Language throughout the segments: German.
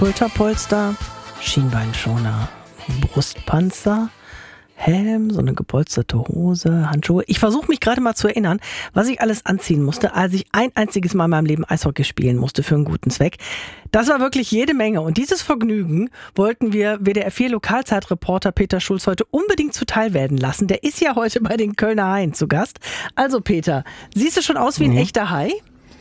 Schulterpolster, Schienbeinschoner, Brustpanzer, Helm, so eine gepolsterte Hose, Handschuhe. Ich versuche mich gerade mal zu erinnern, was ich alles anziehen musste, als ich ein einziges Mal in meinem Leben Eishockey spielen musste für einen guten Zweck. Das war wirklich jede Menge. Und dieses Vergnügen wollten wir WDR 4 Lokalzeitreporter Peter Schulz heute unbedingt zuteil werden lassen. Der ist ja heute bei den Kölner Haien zu Gast. Also Peter, siehst du schon aus wie ein echter Hai?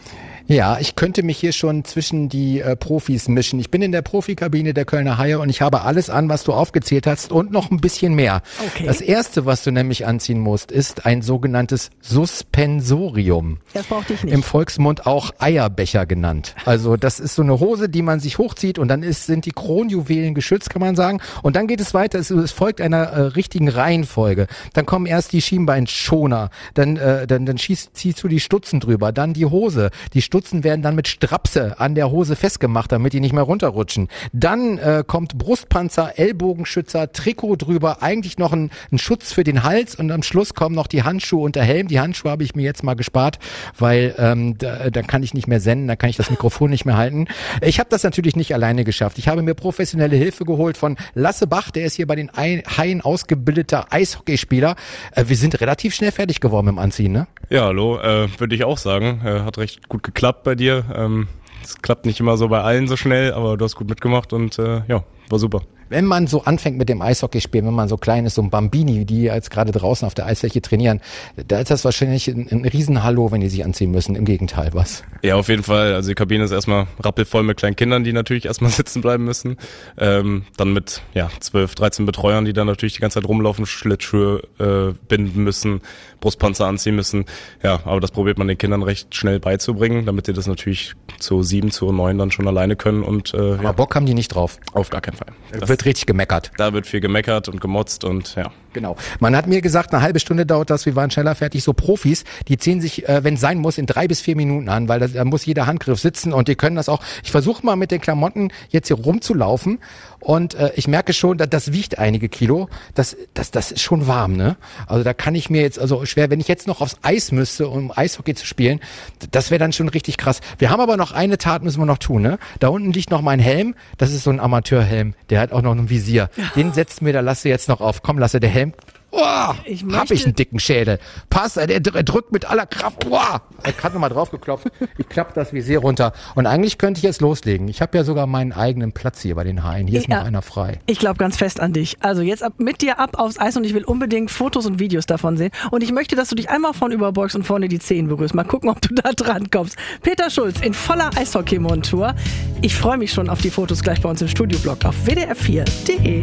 Ja, ich könnte mich hier schon zwischen die Profis mischen. Ich bin in der Profikabine der Kölner Haie und ich habe alles an, was du aufgezählt hast und noch ein bisschen mehr. Okay. Das erste, was du nämlich anziehen musst, ist ein sogenanntes Suspensorium. Das brauchte ich nicht. Im Volksmund auch Eierbecher genannt. Also das ist so eine Hose, die man sich hochzieht und dann sind die Kronjuwelen geschützt, kann man sagen. Und dann geht es weiter. Es folgt einer richtigen Reihenfolge. Dann kommen erst die Schienbeinschoner, dann ziehst du die Stutzen drüber, dann die Hose. Die Stutzen werden dann mit Strapse an der Hose festgemacht, damit die nicht mehr runterrutschen. Dann kommt Brustpanzer, Ellbogenschützer, Trikot drüber, eigentlich noch ein Schutz für den Hals und am Schluss kommen noch die Handschuhe und der Helm. Die Handschuhe habe ich mir jetzt mal gespart, weil da kann ich nicht mehr senden, da kann ich das Mikrofon nicht mehr halten. Ich habe das natürlich nicht alleine geschafft. Ich habe mir professionelle Hilfe geholt von Lasse Bach, der ist hier bei den Haien ausgebildeter Eishockeyspieler. Wir sind relativ schnell fertig geworden im Anziehen, ne? Ja, hallo, würde ich auch sagen. Hat recht gut geklappt bei dir. Es klappt nicht immer so bei allen so schnell, aber du hast gut mitgemacht und ja, war super. Wenn man so anfängt mit dem Eishockeyspielen, wenn man so klein ist, so ein Bambini, die jetzt gerade draußen auf der Eisfläche trainieren, da ist das wahrscheinlich ein Riesenhallo, wenn die sich anziehen müssen. Im Gegenteil, was? Ja, auf jeden Fall. Also die Kabine ist erstmal rappelvoll mit kleinen Kindern, die natürlich erstmal sitzen bleiben müssen. Dann mit 12, 13 Betreuern, die dann natürlich die ganze Zeit rumlaufen, Schlittschuhe binden müssen, Brustpanzer anziehen müssen. Ja, aber das probiert man den Kindern recht schnell beizubringen, damit sie das natürlich zu 7, zu 9 dann schon alleine können. Und aber Bock haben die nicht drauf. Auf gar keinen Fall. Das wird richtig gemeckert. Da wird viel gemeckert und gemotzt und ja. Genau. Man hat mir gesagt, eine halbe Stunde dauert das, wir waren schneller fertig. So Profis, die ziehen sich, wenn es sein muss, in 3 bis 4 Minuten an, weil da muss jeder Handgriff sitzen und die können das auch. Ich versuche mal mit den Klamotten jetzt hier rumzulaufen und ich merke schon, das wiegt einige Kilo. Das ist schon warm, ne? Also da kann ich mir jetzt, also schwer, wenn ich jetzt noch aufs Eis müsste, um Eishockey zu spielen, das wäre dann schon richtig krass. Wir haben aber noch eine Tat, müssen wir noch tun, ne? Da unten liegt noch mein Helm, das ist so ein Amateurhelm, der hat auch noch ein Visier. Den setzt mir der Lasse jetzt noch auf. Komm, Lasse, der Helm. Oh, hab ich einen dicken Schädel. Pass, der drückt mit aller Kraft. Oh, ich hab nochmal drauf geklopft. Ich klappe das Visier runter. Und eigentlich könnte ich jetzt loslegen. Ich habe ja sogar meinen eigenen Platz hier bei den Haien. Hier ist noch einer frei. Ich glaube ganz fest an dich. Also jetzt mit dir ab aufs Eis und ich will unbedingt Fotos und Videos davon sehen. Und ich möchte, dass du dich einmal vorn überbeugst und vorne die Zehen berührst. Mal gucken, ob du da dran kommst. Peter Schulz in voller Eishockey-Montur. Ich freue mich schon auf die Fotos gleich bei uns im Studioblock auf wdr4.de.